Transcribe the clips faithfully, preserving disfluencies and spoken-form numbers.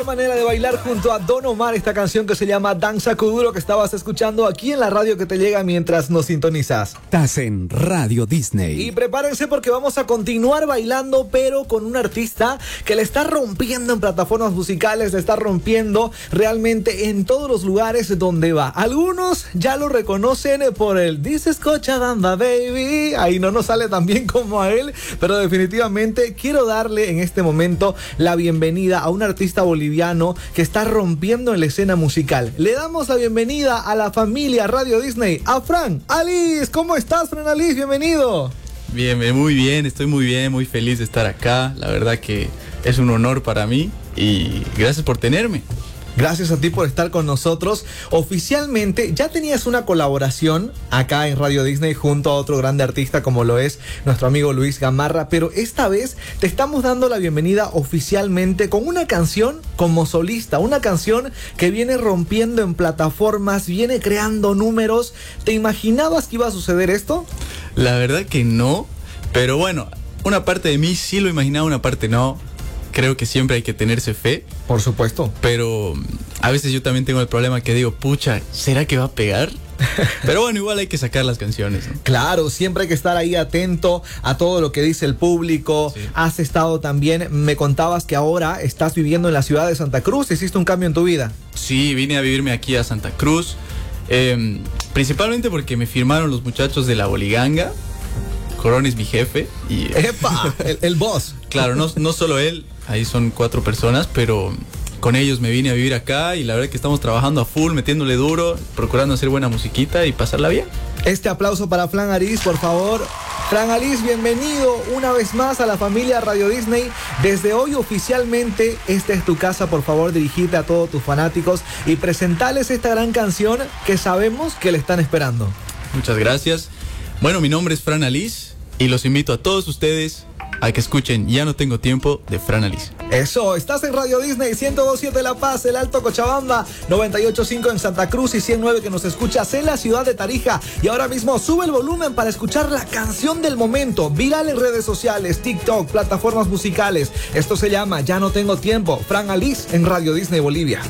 Manera de bailar junto a Don Omar, esta canción que se llama Danza Kuduro, que estabas escuchando aquí en la radio que te llega mientras nos sintonizas. Estás en Radio Disney. Y prepárense porque vamos a continuar bailando, pero con un artista que le está rompiendo en plataformas musicales, le está rompiendo realmente en todos los lugares donde va. Algunos ya lo reconocen por el This is Cochabamba Baby, ahí no nos sale tan bien como a él, pero definitivamente quiero darle en este momento la bienvenida a un artista boliviano que está rompiendo en la escena musical. Le damos la bienvenida a la familia Radio Disney, a Fran Alice. ¿Cómo estás, Fran Alice? Bienvenido. Bien, muy bien, estoy muy bien, muy feliz de estar acá. La verdad que es un honor para mí y gracias por tenerme. Gracias a ti por estar con nosotros. Oficialmente ya tenías una colaboración acá en Radio Disney junto a otro grande artista como lo es nuestro amigo Luis Gamarra, pero esta vez te estamos dando la bienvenida oficialmente con una canción como solista, una canción que viene rompiendo en plataformas, viene creando números. ¿Te imaginabas que iba a suceder esto? La verdad que no, pero bueno, una parte de mí sí lo imaginaba, una parte no. Creo que siempre hay que tenerse fe. Por supuesto. Pero a veces yo también tengo el problema que digo, pucha, ¿será que va a pegar? Pero bueno, igual hay que sacar las canciones, ¿no? Claro, siempre hay que estar ahí atento a todo lo que dice el público. Sí. Has estado también, me contabas que ahora estás viviendo en la ciudad de Santa Cruz. ¿Hiciste un cambio en tu vida? Sí, vine a vivirme aquí a Santa Cruz. Eh, principalmente porque me firmaron los muchachos de la Boliganga. Corón es mi jefe y ¡epa! el, el boss. Claro, no, no solo él, ahí son cuatro personas, pero con ellos me vine a vivir acá y la verdad que estamos trabajando a full, metiéndole duro, procurando hacer buena musiquita y pasarla bien. Este aplauso para Fran Alice, por favor. Fran Alice, bienvenido una vez más a la familia Radio Disney. Desde hoy oficialmente esta es tu casa, por favor dirigite a todos tus fanáticos y presentales esta gran canción que sabemos que le están esperando. Muchas gracias. Bueno, mi nombre es Fran Alice y los invito a todos ustedes a que escuchen Ya no tengo tiempo de Fran Alice. Eso, estás en Radio Disney, ciento dos punto siete La Paz, el Alto Cochabamba, noventa y ocho punto cinco en Santa Cruz y ciento nueve que nos escuchas en la ciudad de Tarija. Y ahora mismo sube el volumen para escuchar la canción del momento, viral en redes sociales, TikTok, plataformas musicales. Esto se llama Ya no tengo tiempo, Fran Alice en Radio Disney Bolivia.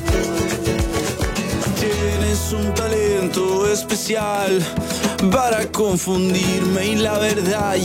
Tienes un talento especial para confundirme y la verdad